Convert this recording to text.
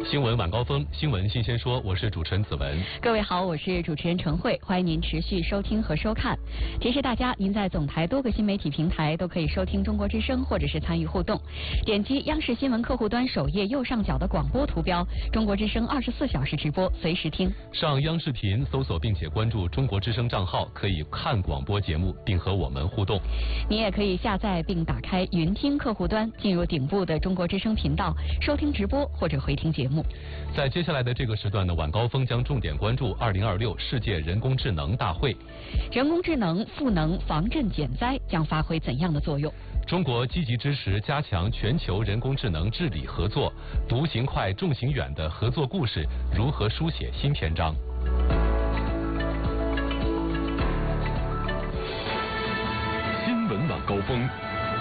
新闻晚高峰，新闻新鲜说，我是主持人子文。 各位好，我是主持人陈慧，欢迎您持续收听和收看。提示大家，您在总台多个新媒体平台都可以收听中国之声，或者是参与互动。点击央视新闻客户端首页右上角的广播图标，中国之声24小时直播，随时听。 上央视频搜索并且关注中国之声账号，可以看广播节目并和我们互动。 你也可以下载并打开云听客户端，进入顶部的中国之声频道，收听直播或者回听节目。 在接下来的这个时段呢，晚高峰将重点关注2026世界人工智能大会。 人工智能赋能防震减灾将发挥怎样的作用？ 中国积极支持加强全球人工智能治理合作，独行快重行远的合作故事如何书写新篇章？ 新闻晚高峰